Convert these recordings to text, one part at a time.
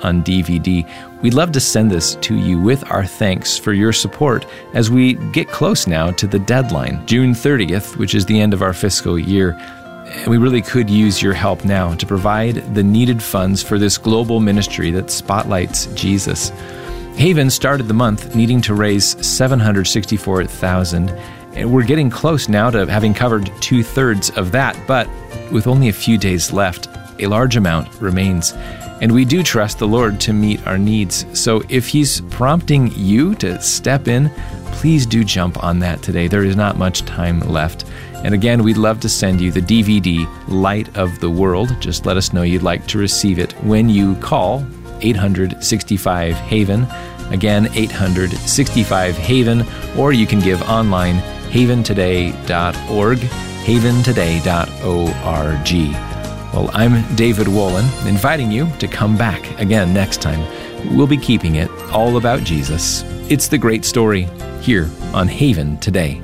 on DVD. We'd love to send this to you with our thanks for your support as we get close now to the deadline, June 30th, which is the end of our fiscal year. And we really could use your help now to provide the needed funds for this global ministry that spotlights Jesus. Haven started the month needing to raise $764,000, and we're getting close now to having covered 2/3 of that, but with only a few days left, a large amount remains. And we do trust the Lord to meet our needs. So if He's prompting you to step in, please do jump on that today. There is not much time left. And again, we'd love to send you the DVD, Light of the World. Just let us know you'd like to receive it when you call 800-65-HAVEN. Again, 800-65-HAVEN, or you can give online, haventoday.org, haventoday.org. Well, I'm David Wolin, inviting you to come back again next time. We'll be keeping it all about Jesus. It's the great story here on Haven Today.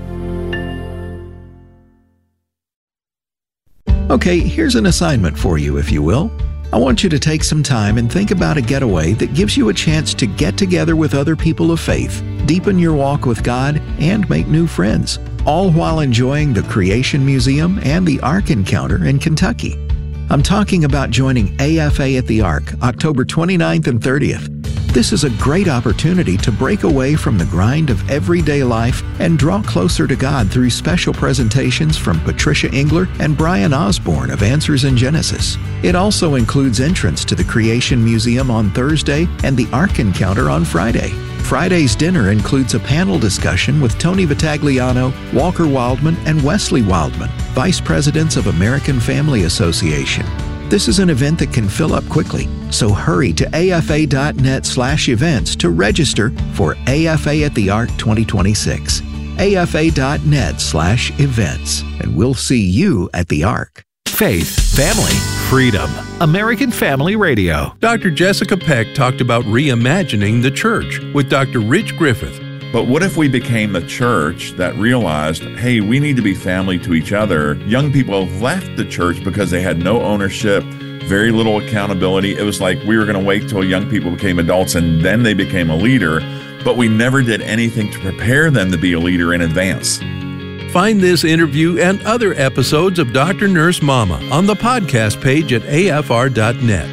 Okay, here's an assignment for you, if you will. I want you to take some time and think about a getaway that gives you a chance to get together with other people of faith, deepen your walk with God, and make new friends, all while enjoying the Creation Museum and the Ark Encounter in Kentucky. I'm talking about joining AFA at the Ark, October 29th and 30th. This is a great opportunity to break away from the grind of everyday life and draw closer to God through special presentations from Patricia Engler and Brian Osborne of Answers in Genesis. It also includes entrance to the Creation Museum on Thursday and the Ark Encounter on Friday. Friday's dinner includes a panel discussion with Tony Vitagliano, Walker Wildman, and Wesley Wildman, Vice Presidents of American Family Association. This is an event that can fill up quickly, so hurry to afa.net/events to register for AFA at the Ark 2026. afa.net/events, and we'll see you at the Ark. Faith, family, freedom. American Family Radio. Dr. Jessica Peck talked about reimagining the church with Dr. Rich Griffith. But what if we became a church that realized, hey, we need to be family to each other? Young people left the church because they had no ownership, very little accountability. It was like we were going to wait till young people became adults and then they became a leader, but we never did anything to prepare them to be a leader in advance. Find this interview and other episodes of Dr. Nurse Mama on the podcast page at afr.net.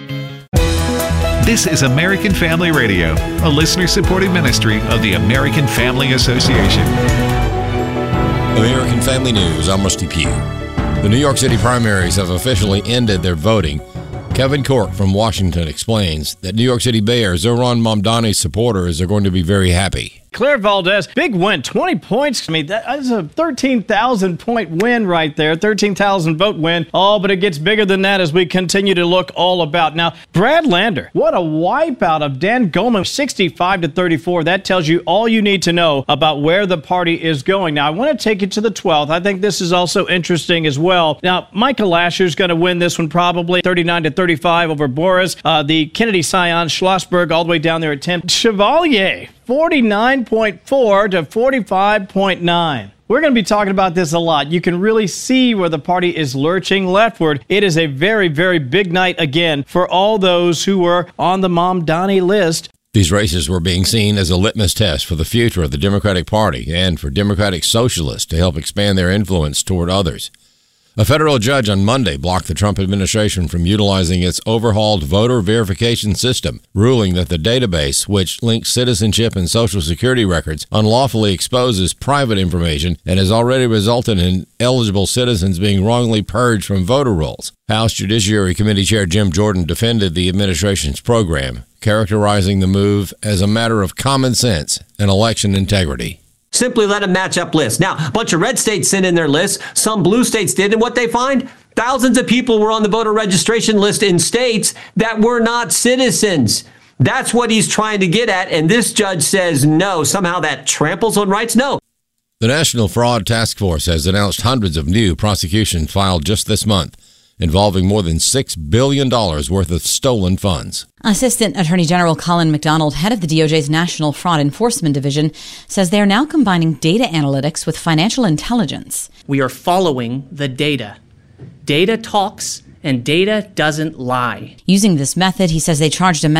This is American Family Radio, a listener-supported ministry of the American Family Association. American Family News, I'm Rusty Pugh. The New York City primaries have officially ended their voting. Kevin Cork from Washington explains that New York City Mayor Zohran Mamdani's supporters are going to be very happy. Claire Valdez, big win, 20 points. I mean, that's a 13,000-point win right there, 13,000 vote win. Oh, but it gets bigger than that as we continue to look all about. Now, Brad Lander, what a wipeout of Dan Goldman, 65-34. That tells you all you need to know about where the party is going. Now, I want to take you to the 12th. I think this is also interesting as well. Now, Michael Asher's going to win this one probably, 39-35 over Boris. The Kennedy Scion, Schlossberg, all the way down there at 10. Chevalier, 49.4 to 45.9. We're going to be talking about this a lot. You can really see where the party is lurching leftward. It is a very, very big night again for all those who were on the Mamdani list. These races were being seen as a litmus test for the future of the Democratic Party and for Democratic Socialists to help expand their influence toward others. A federal judge on Monday blocked the Trump administration from utilizing its overhauled voter verification system, ruling that the database, which links citizenship and Social Security records, unlawfully exposes private information and has already resulted in eligible citizens being wrongly purged from voter rolls. House Judiciary Committee Chair Jim Jordan defended the administration's program, characterizing the move as a matter of common sense and election integrity. Simply let them match up lists. Now, a bunch of red states sent in their lists. Some blue states did. And what they find? Thousands of people were on the voter registration list in states that were not citizens. That's what he's trying to get at. And this judge says no. Somehow that tramples on rights? No. The National Fraud Task Force has announced hundreds of new prosecutions filed just this month, involving more than $6 billion worth of stolen funds. Assistant Attorney General Colin McDonald, head of the DOJ's National Fraud Enforcement Division, says they are now combining data analytics with financial intelligence. We are following the data. Data talks, and data doesn't lie. Using this method, he says they charged a